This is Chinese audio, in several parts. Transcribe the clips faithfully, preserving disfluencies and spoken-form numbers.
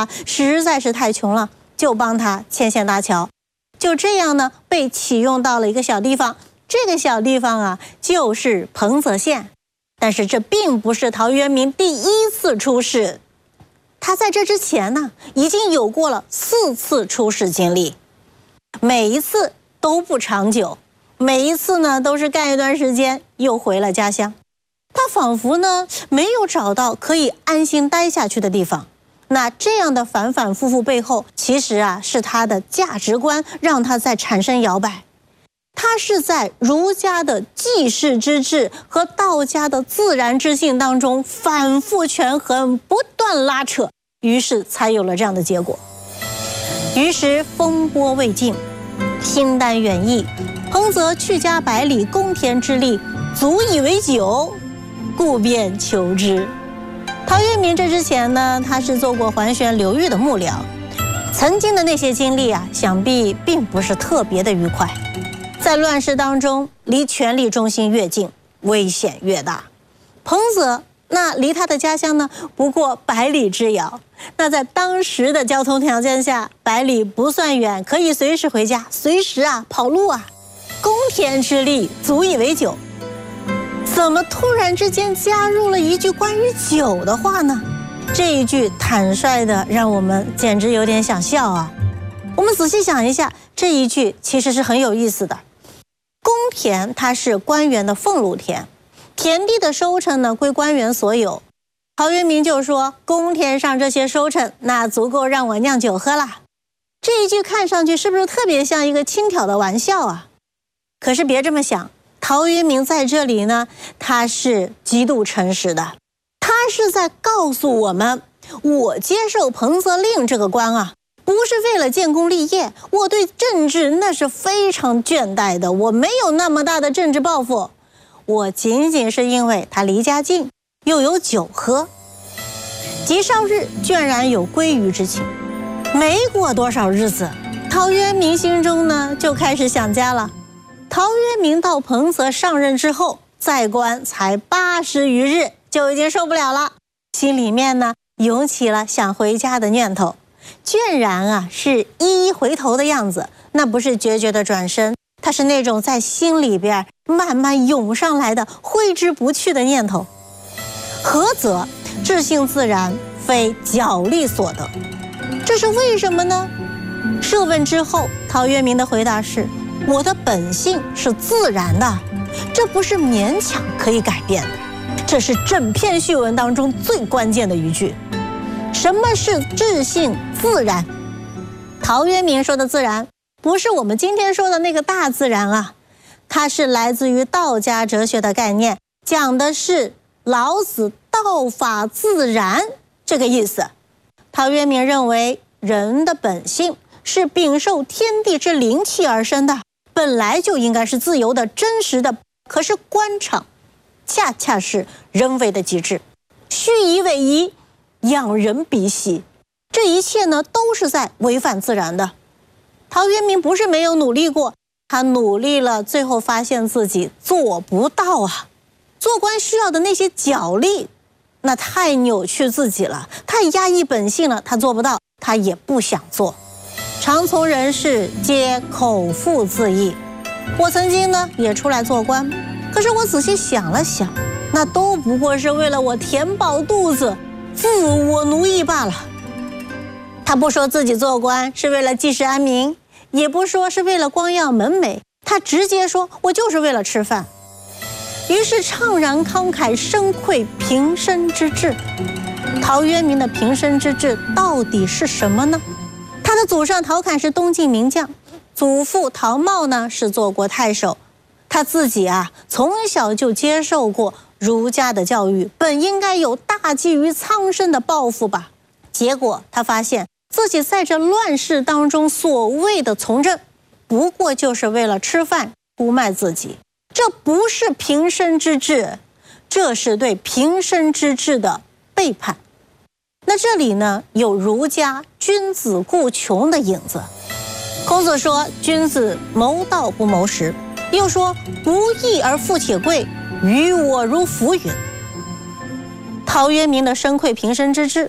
他实在是太穷了，就帮他牵线搭桥。就这样呢，被启用到了一个小地方。这个小地方啊，就是彭泽县。但是这并不是陶渊明第一次出仕，他在这之前呢，已经有过了四次出仕经历，每一次都不长久，每一次呢都是干一段时间又回了家乡。他仿佛呢没有找到可以安心待下去的地方。那这样的反反复复背后，其实啊是他的价值观让他在产生摇摆。他是在儒家的济世之治和道家的自然之性当中反复权衡，不断拉扯，于是才有了这样的结果。于是风波未尽，心丹远逸，彭泽去家百里，公田之力，足以为酒，故便求之。陶渊明这之前呢，他是做过桓玄、刘裕的幕僚，曾经的那些经历啊，想必并不是特别的愉快。在乱世当中，离权力中心越近，危险越大。彭泽那离他的家乡呢，不过百里之遥。那在当时的交通条件下，百里不算远，可以随时回家，随时啊跑路啊。公田之力，足以为酒。怎么突然之间加入了一句关于酒的话呢？这一句坦率的让我们简直有点想笑啊。我们仔细想一下，这一句其实是很有意思的。公田它是官员的俸禄田，田地的收成呢归官员所有。陶渊明就说，公田上这些收成，那足够让我酿酒喝了。这一句看上去是不是特别像一个轻佻的玩笑啊？可是别这么想，陶渊明在这里呢，他是极度诚实的，他是在告诉我们，我接受彭泽令这个官啊，不是为了建功立业，我对政治那是非常倦怠的，我没有那么大的政治抱负，我仅仅是因为他离家近，又有酒喝。及少日，倦然有归于之情。没过多少日子，陶渊明心中呢就开始想家了。陶渊明到彭泽上任之后，在官才八十余日，就已经受不了了，心里面呢涌起了想回家的念头。倦然啊是一一回头的样子，那不是决绝的转身，它是那种在心里边慢慢涌上来的挥之不去的念头。何则？至性自然，非脚力所得。这是为什么呢？设问之后，陶渊明的回答是，我的本性是自然的，这不是勉强可以改变的。这是整篇序文当中最关键的一句。什么是至性自然？陶渊明说的自然，不是我们今天说的那个大自然啊，它是来自于道家哲学的概念，讲的是老子道法自然这个意思。陶渊明认为，人的本性是禀受天地之灵气而生的，本来就应该是自由的、真实的。可是官场恰恰是人为的极致，虚以委夷，仰人鼻息，这一切呢都是在违反自然的。陶渊明不是没有努力过，他努力了，最后发现自己做不到啊。做官需要的那些脚力，那太扭曲自己了，太压抑本性了，他做不到，他也不想做。常从人事皆口腹自议。我曾经呢也出来做官，可是我仔细想了想，那都不过是为了我填饱肚子，自我奴役罢了。他不说自己做官是为了济世安民，也不说是为了光耀门楣，他直接说我就是为了吃饭。于是怅然慷慨，深愧平生之志。陶渊明的平生之志到底是什么呢？他的祖上陶侃是东晋名将，祖父陶茂呢是做过太守。他自己啊从小就接受过儒家的教育，本应该有大济于苍生的抱负吧。结果他发现自己在这乱世当中所谓的从政，不过就是为了吃饭出卖自己，这不是平生之志，这是对平生之志的背叛。那这里呢有儒家君子固穷的影子。孔子说君子谋道不谋食，又说不义而富且贵，于我如浮云。陶渊明的深愧平生之志，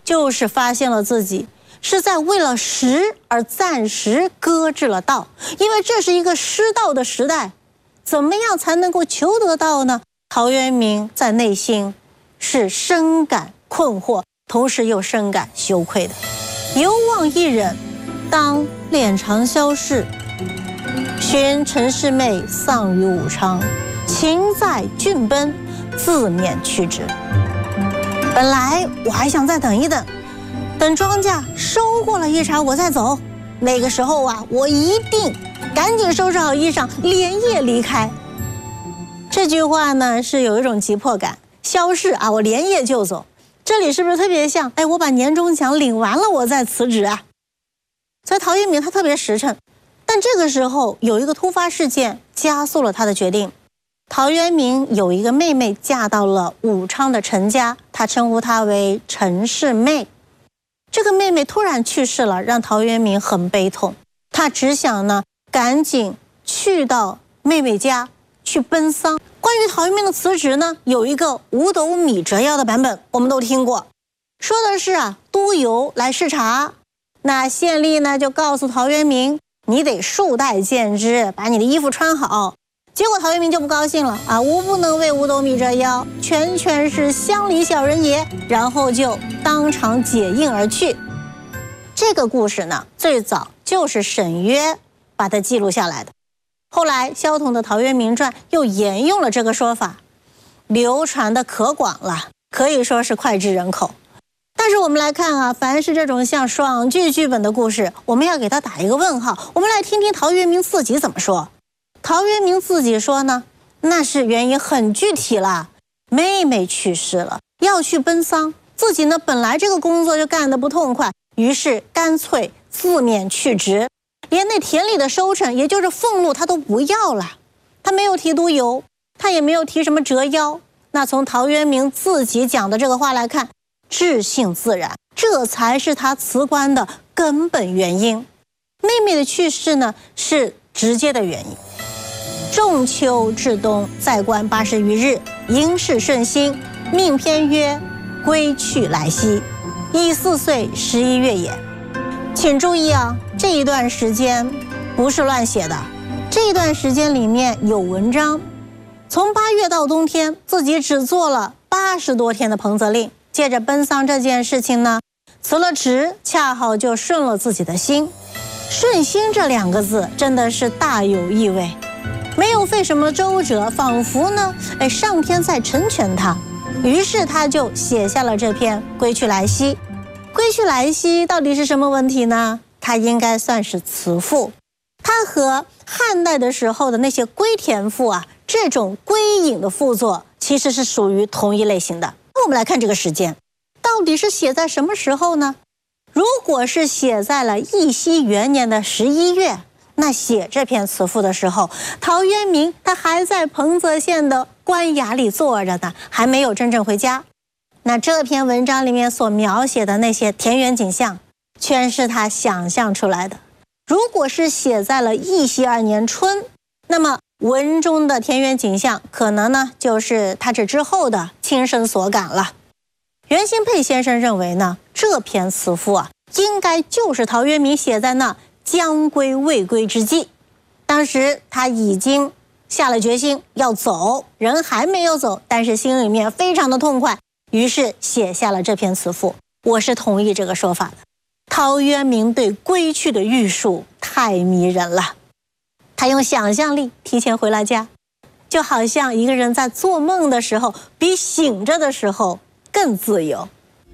就是发现了自己是在为了食而暂时搁置了道，因为这是一个失道的时代，怎么样才能够求得道呢？陶渊明在内心是深感困惑，同时又深感羞愧的。犹望一忍，当敛长消逝，寻陈氏妹丧于武昌，情在郡奔，自免去职。本来我还想再等一等，等庄稼收获了一茬我再走，那个时候啊，我一定赶紧收拾好衣裳，连夜离开。这句话呢是有一种急迫感，消逝啊，我连夜就走。这里是不是特别像，哎，我把年终奖领完了，我再辞职啊？所以陶渊明他特别实诚，但这个时候有一个突发事件加速了他的决定。陶渊明有一个妹妹嫁到了武昌的陈家，他称呼她为陈氏妹。这个妹妹突然去世了，让陶渊明很悲痛。他只想呢，赶紧去到妹妹家去奔丧。关于陶渊明的辞职呢，有一个五斗米折腰的版本，我们都听过，说的是啊，督邮来视察，那县吏呢就告诉陶渊明，你得束带见之，把你的衣服穿好。结果陶渊明就不高兴了啊，吾不能为五斗米折腰，全全是乡里小人也，然后就当场解印而去。这个故事呢，最早就是沈约把它记录下来的。后来萧统的《陶渊明传》又沿用了这个说法，流传的可广了，可以说是脍炙人口。但是我们来看啊，凡是这种像爽剧剧本的故事，我们要给它打一个问号。我们来听听陶渊明自己怎么说。陶渊明自己说呢，那是原因很具体了，妹妹去世了，要去奔丧，自己呢本来这个工作就干得不痛快，于是干脆自免去职，连那田里的收成，也就是俸禄，他都不要了。他没有提督邮，他也没有提什么折腰。那从陶渊明自己讲的这个话来看，至性自然，这才是他辞官的根本原因。妹妹的去世呢，是直接的原因。仲秋至冬，在官八十余日，因事顺心，命篇曰：归去来兮，乙巳岁十一月也。请注意啊，这一段时间不是乱写的，这一段时间里面有文章。从八月到冬天，自己只做了八十多天的彭泽令，借着奔丧这件事情呢，辞了职，恰好就顺了自己的心。顺心这两个字真的是大有意味，没有费什么周折，仿佛呢，哎，上天在成全他。于是他就写下了这篇《归去来兮》。归去来兮到底是什么问题呢？它应该算是词赋，它和汉代的时候的那些归田赋啊，这种归隐的赋作其实是属于同一类型的。那我们来看这个时间，到底是写在什么时候呢？如果是写在了义熙元年的十一月，那写这篇词赋的时候，陶渊明他还在彭泽县的官衙里坐着呢，还没有真正回家。那这篇文章里面所描写的那些田园景象，全是他想象出来的。如果是写在了义熙二年春，那么文中的田园景象可能呢就是他这之后的亲身所感了。袁兴佩先生认为呢，这篇词赋啊，应该就是陶渊明写在那将归未归之际。当时他已经下了决心要走，人还没有走，但是心里面非常的痛快，于是写下了这篇词赋。我是同意这个说法的。陶渊明对归去的预述太迷人了，他用想象力提前回了家，就好像一个人在做梦的时候比醒着的时候更自由。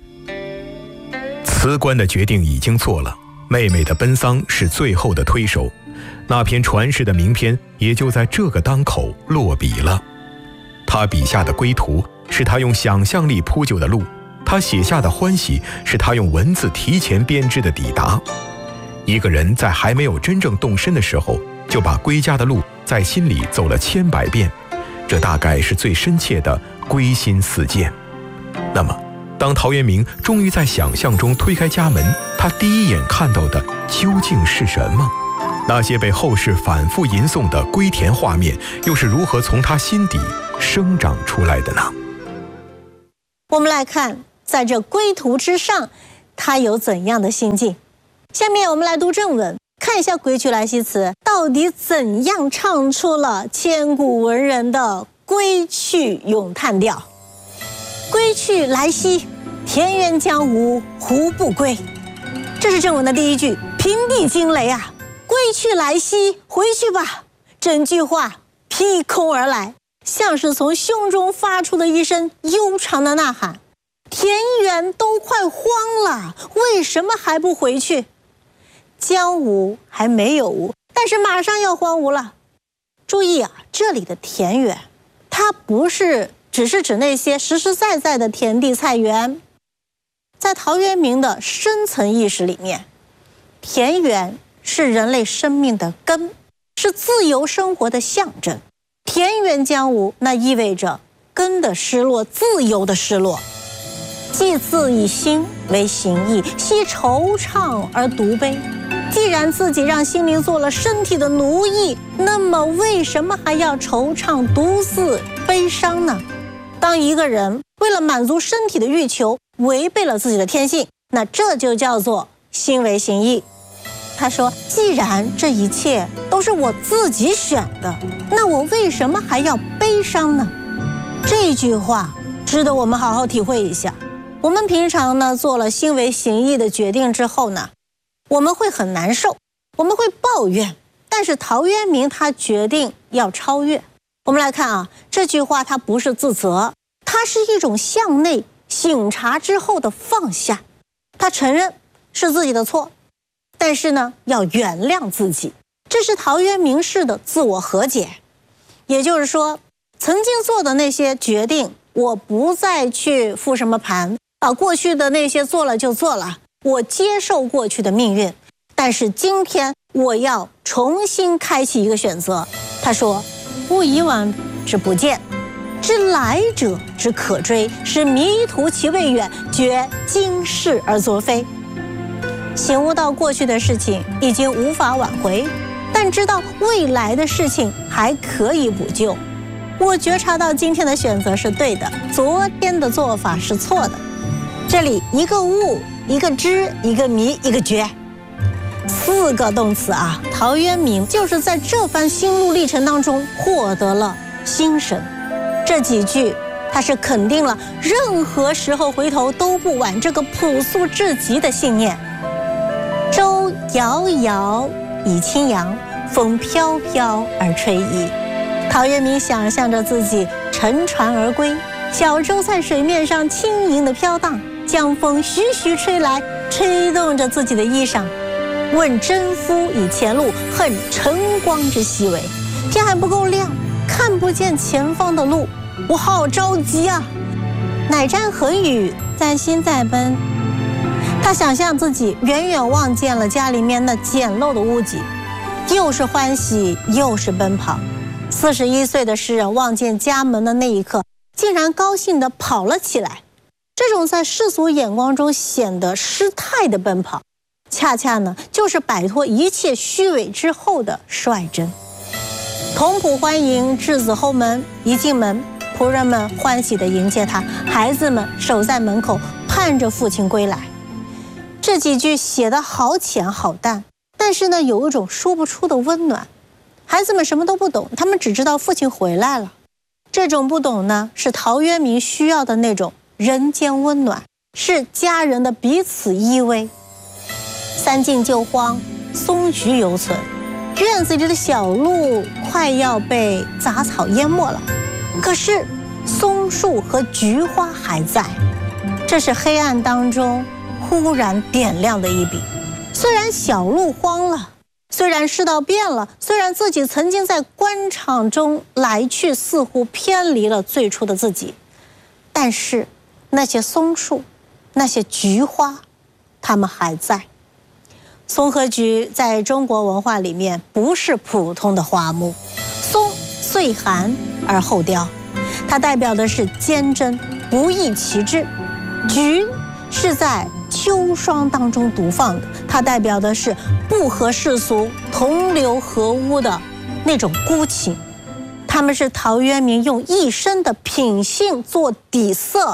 辞官的决定已经做了，妹妹的奔丧是最后的推手，那篇传世的名篇也就在这个当口落笔了。他笔下的归途是他用想象力铺就的路，他写下的欢喜是他用文字提前编织的抵达。一个人在还没有真正动身的时候，就把归家的路在心里走了千百遍，这大概是最深切的归心似箭。那么当陶渊明终于在想象中推开家门，他第一眼看到的究竟是什么？那些被后世反复吟诵的归田画面，又是如何从他心底生长出来的呢？ 我们来看， 在这归途之上，他有怎样的心境？下面我们来读正文，看一下《归去来兮辞》到底怎样唱出了千古文人的归去咏叹调。归去来兮，田园将芜胡不归？这是正文的第一句，平地惊雷啊！归去来兮，回去吧。整句话劈空而来，像是从胸中发出的一声悠长的呐喊。田园都快荒了，为什么还不回去？将芜还没有芜，但是马上要荒芜了。注意啊，这里的田园，它不是只是指那些实实在在的田地菜园。在陶渊明的深层意识里面，田园是人类生命的根，是自由生活的象征。田园将芜，那意味着根的失落，自由的失落。既自以心为形役，悉惆怅而独悲。既然自己让心灵做了身体的奴役，那么为什么还要惆怅独自悲伤呢？当一个人为了满足身体的欲求，违背了自己的天性，那这就叫做心为形役。他说，既然这一切都是我自己选的，那我为什么还要悲伤呢？这句话值得我们好好体会一下。我们平常呢做了心为形役的决定之后呢，我们会很难受，我们会抱怨，但是陶渊明他决定要超越。我们来看啊，这句话它不是自责，它是一种向内省察之后的放下。他承认是自己的错，但是呢要原谅自己，这是陶渊明式的自我和解。也就是说，曾经做的那些决定，我不再去复什么盘，把过去的那些做了就做了，我接受过去的命运，但是今天我要重新开启一个选择。他说，吾以往之不谏，知来者之可追，是迷途其未远，觉今是而昨非。醒悟到过去的事情已经无法挽回，但知道未来的事情还可以补救。我觉察到今天的选择是对的，昨天的做法是错的。这里一个悟，一个知，一个迷，一个觉，四个动词啊。陶渊明就是在这番心路历程当中获得了心神。这几句他是肯定了任何时候回头都不晚这个朴素至极的信念。舟遥遥以轻扬，风飘飘而吹逸。陶渊明想象着自己乘船而归，小舟在水面上轻盈地飘荡，江风徐徐吹来，吹动着自己的衣裳。问征夫以前路，恨晨光之熹微。天还不够亮，看不见前方的路，我好着急啊！乃瞻衡宇，在心在奔。他想象自己远远望见了家里面那简陋的屋脊，又是欢喜又是奔跑。四十一岁的诗人望见家门的那一刻，竟然高兴地跑了起来。这种在世俗眼光中显得失态的奔跑，恰恰呢就是摆脱一切虚伪之后的率真。童仆欢迎稚子后门，一进门，仆人们欢喜地迎接他，孩子们守在门口，盼着父亲归来。这几句写得好浅好淡，但是呢有一种说不出的温暖。孩子们什么都不懂，他们只知道父亲回来了。这种不懂呢，是陶渊明需要的那种人间温暖，是家人的彼此依偎。三径就荒，松菊犹存，院子里的小路快要被杂草淹没了，可是松树和菊花还在。这是黑暗当中忽然点亮的一笔。虽然小路荒了，虽然世道变了，虽然自己曾经在官场中来去似乎偏离了最初的自己，但是那些松树，那些菊花，它们还在。松和菊在中国文化里面不是普通的花木，松岁寒而后凋，它代表的是坚贞不易其志；菊是在秋霜当中独放的，它代表的是不合世俗、同流合污的那种孤情。他们是陶渊明用一生的品性做底色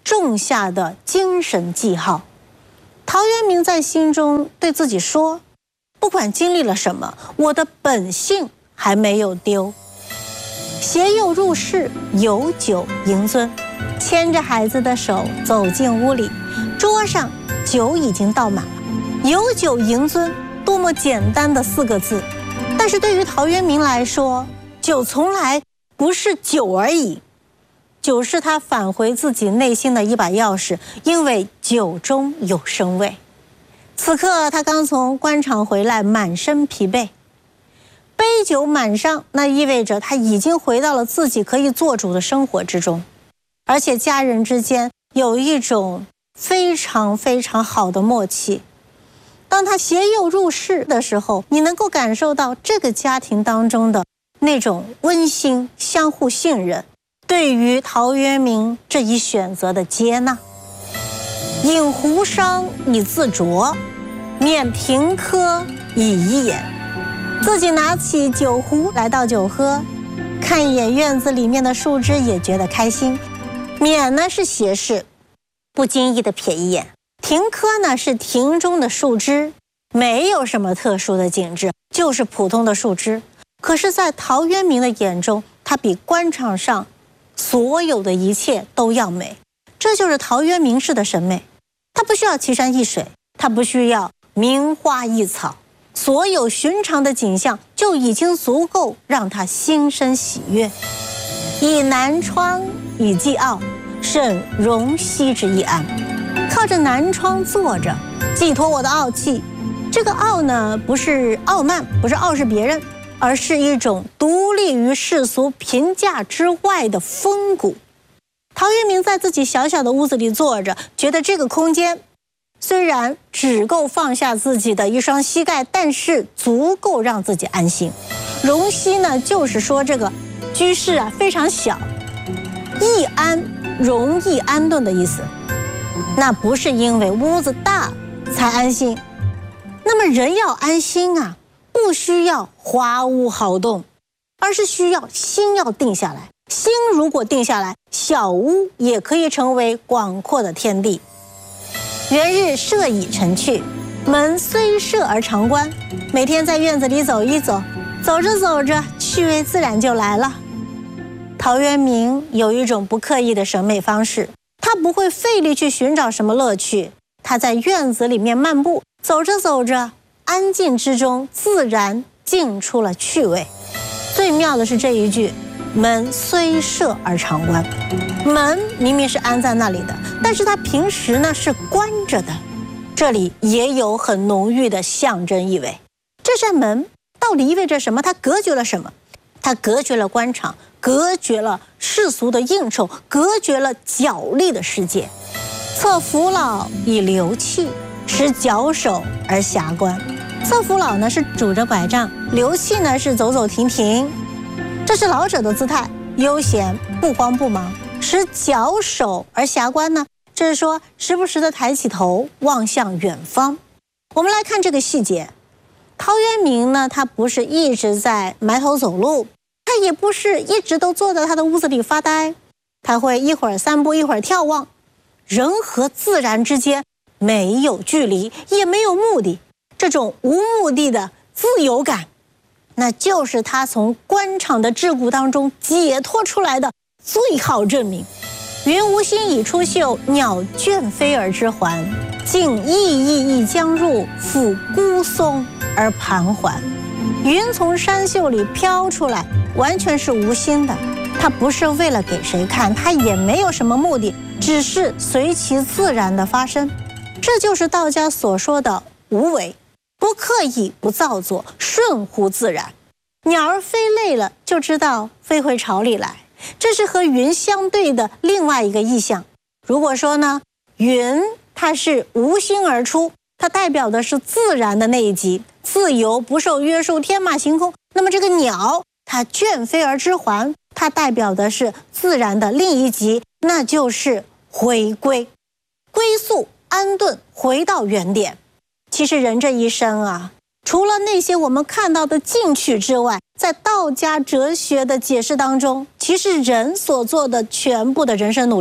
种下的精神记号。陶渊明在心中对自己说，不管经历了什么，我的本性还没有丢。携幼入室，有酒迎尊，牵着孩子的手走进屋里，桌上酒已经倒满了。有酒迎尊，多么简单的四个字，但是对于陶渊明来说，酒从来不是酒而已，酒是他返回自己内心的一把钥匙，因为酒中有生味。此刻他刚从官场回来，满身疲惫，杯酒满上，那意味着他已经回到了自己可以做主的生活之中，而且家人之间有一种非常非常好的默契。当他携幼入室的时候，你能够感受到这个家庭当中的那种温馨、相互信任，对于陶渊明这一选择的接纳。饮壶觞以自酌，面停柯以怡眼。自己拿起酒壶来倒酒喝，看一眼院子里面的树枝也觉得开心。免呢是斜视，不经意的瞥一眼；停柯呢是庭中的树枝，没有什么特殊的景致，就是普通的树枝。可是在陶渊明的眼中，它比官场上所有的一切都要美。这就是陶渊明式的审美，他不需要奇山异水，他不需要名花异草，所有寻常的景象就已经足够让他心生喜悦。以南窗以寄傲，甚容膝之易安。靠着南窗坐着，寄托我的傲气。这个傲呢，不是傲慢，不是傲视别人，而是一种独立于世俗评价之外的风骨。陶渊明在自己小小的屋子里坐着，觉得这个空间虽然只够放下自己的一双膝盖，但是足够让自己安心。容膝呢，就是说这个居室啊非常小，易安，容易安顿的意思。那不是因为屋子大才安心，那么人要安心啊，不需要华屋豪栋，而是需要心要定下来。心如果定下来，小屋也可以成为广阔的天地。元日设已晨去，门虽设而常关。每天在院子里走一走，走着走着，趣味自然就来了。陶渊明有一种不刻意的审美方式，他不会费力去寻找什么乐趣，他在院子里面漫步，走着走着，安静之中自然进出了趣味。最妙的是这一句，门虽设而常关。门明明是安在那里的，但是它平时呢是关着的，这里也有很浓郁的象征意味。这扇门到底意味着什么？它隔绝了什么？它隔绝了官场，隔绝了世俗的应酬，隔绝了角力的世界。策扶老以流气，持矫首而遐观。策扶老呢是拄着拐杖，流气呢是走走停停，这是老者的姿态，悠闲不慌不忙。持矫首而遐观呢，这是说时不时的抬起头望向远方。我们来看这个细节，陶渊明呢，他不是一直在埋头走路，他也不是一直都坐在他的屋子里发呆，他会一会儿散步，一会儿眺望。人和自然之间没有距离，也没有目的，这种无目的的自由感，那就是他从官场的桎梏当中解脱出来的最好证明。云无心以出岫，鸟倦飞而知还。竟熠熠亦将入，复孤松而盘桓。云从山袖里飘出来，完全是无心的，它不是为了给谁看，它也没有什么目的，只是随其自然的发生。这就是道家所说的无为，不刻意，不造作，顺乎自然。鸟儿飞累了，就知道飞回巢里来，这是和云相对的另外一个意象。如果说呢，云它是无心而出，它代表的是自然的那一极，自由不受约束，天马行空。那么这个鸟它倦飞而知还，它代表的是自然的另一极，那就是回归，归宿安顿，回到原点。其实人这一生啊，除了那些我们看到的进取之外，在道家哲学的解释当中，其实人所做的全部的人生努力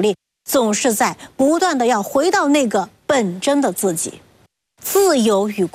总是在不断的要回到那个本真的自己。自由与